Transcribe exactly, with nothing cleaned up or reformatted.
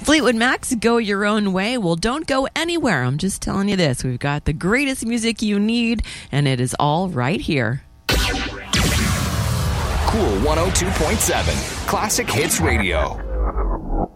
Fleetwood Mac's Go Your Own Way. Well, don't go anywhere. I'm just telling you this. We've got the greatest music you need, and it is all right here. Cool one oh two point seven, Classic Hits Radio.